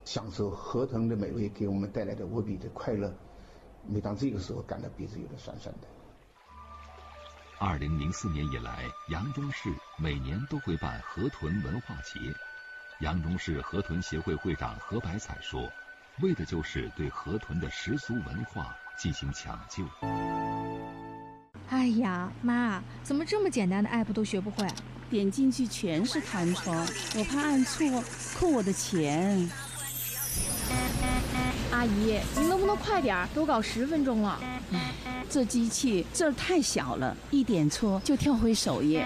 享受河豚的美味给我们带来的无比的快乐，每当这个时候感到鼻子有点酸酸的。 2004年以来，扬州市每年都会办河豚文化节。扬州市河豚协会会长何百彩说，为的就是对河豚的习俗文化进行抢救。 哎呀，妈，怎么这么简单的 app 都学不会？ 点进去全是弹窗，我怕按错扣我的钱。 阿姨，您能不能快点？都搞10分钟了。 这机器字儿太小了，一点错就跳回首页。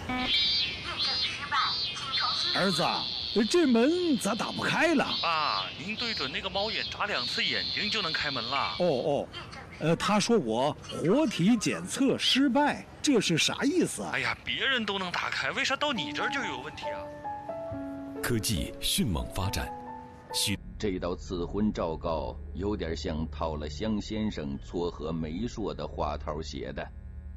儿子，这门咋打不开了？ 爸，您对准那个猫眼眨2次眼睛就能开门了。 他说我活体检测失败，这是啥意思啊？ 哎呀，别人都能打开，为啥到你这儿就有问题啊？ 科技迅猛发展， 这道赐婚诏告有点像套了香先生撮合媒妁的花套写的。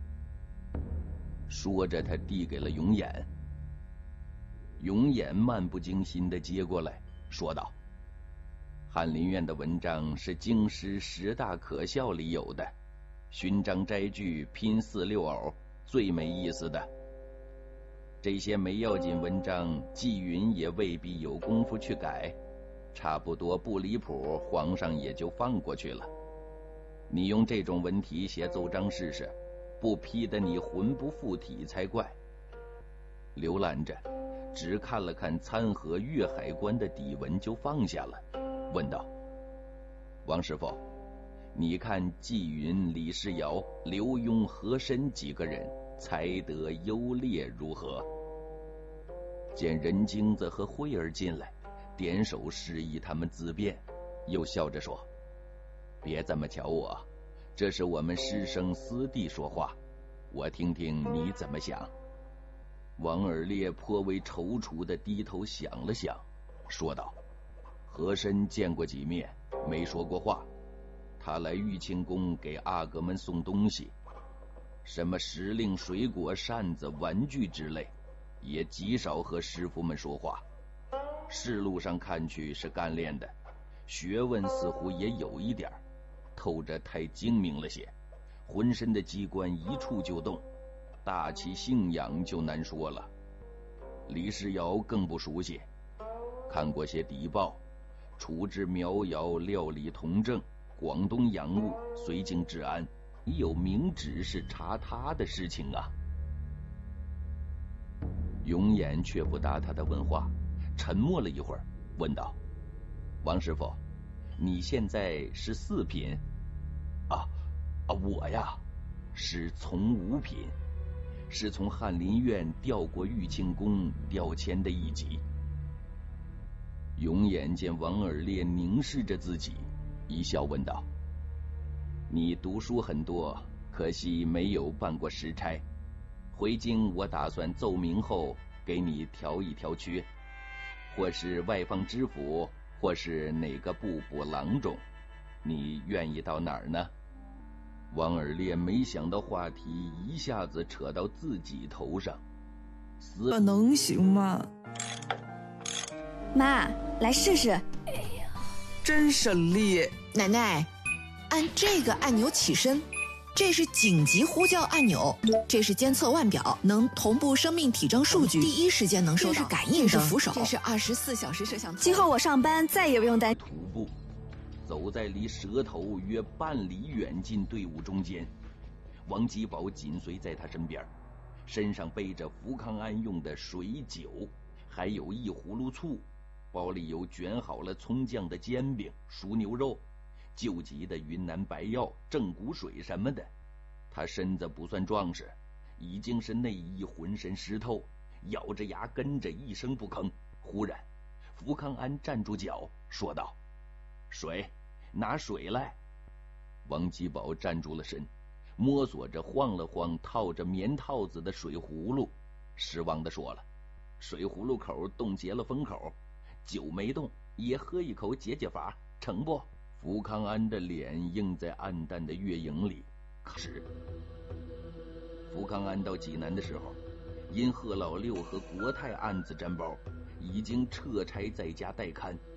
说着，他递给了永琰。永琰漫不经心地接过来，说道：“翰林院的文章是京师10大可笑里有的，勋章摘句拼4、6偶，最没意思的。这些没要紧文章，纪云也未必有功夫去改。”差不多不离谱，皇上也就放过去了。你用这种文体写奏章试试，不批得你魂不附体才怪。浏览着，只看了看参合粤海关的底文就放下了，问道：“王师傅，你看纪云、李世尧、刘墉、和珅几个人才德优劣如何？”见任京子和慧儿进来，点手示意他们自便，又笑着说：“别这么瞧我，这是我们师生私地说话，我听听你怎么想。”王尔烈颇为踌躇地低头想了想，说道：“和珅见过几面，没说过话。他来玉清宫给阿哥们送东西，什么时令、水果、扇子、玩具之类，也极少和师傅们说话。仕路上看去是干练的，学问似乎也有一点，透着太精明了些，浑身的机关一触就动，大起信仰就难说了。李世尧更不熟悉，看过些邸报，处置苗瑶、料理童政、广东洋务、绥靖治安，已有明指是查他的事情啊。”永琰却不答他的问话，沉默了一会儿，问道：“王师傅，你现在是4品？”我呀，是从5品，是从翰林院调过玉清宫调迁的1级。永琰见王尔烈凝视着自己，一笑问道：“你读书很多，可惜没有办过实差。回京我打算奏明后给你调一调缺，或是外放知府，或是哪个部补郎中，你愿意到哪儿呢？”王尔烈没想到话题一下子扯到自己头上， 能行吗？ 妈，来试试。 哎呀，真省力！ 奶奶，按这个按钮起身，这是紧急呼叫按钮，这是监测腕表，能同步生命体征数据，第一时间能收到。这是感应灯，这是扶手，这是24小时摄像头。 今后我上班再也不用担。 徒步走在离蛇头约半里远近队伍中间，王吉宝紧随在他身边，身上背着福康安用的水酒，还有1葫芦醋，包里有卷好了葱酱的煎饼、熟牛肉、救急的云南白药、正骨水什么的。他身子不算壮实，已经是内衣浑身湿透，咬着牙跟着一声不吭。忽然福康安站住脚，说道：“水，拿水来。”王吉宝站住了身，摸索着晃了晃套着棉套子的水葫芦，失望地说了：“水葫芦口冻结了封口，酒没动，也喝一口解解乏，成不？”福康安的脸映在暗淡的月影里。是福康安到济南的时候，因贺老六和国泰案子沾包，已经撤差在家待看。